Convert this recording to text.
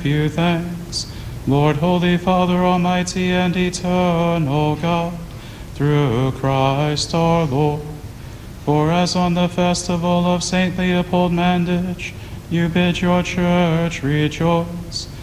you thanks, Lord, Holy Father, Almighty and Eternal God, through Christ our Lord. For as on the festival of St. Leopold Mandich, you bid your church rejoice,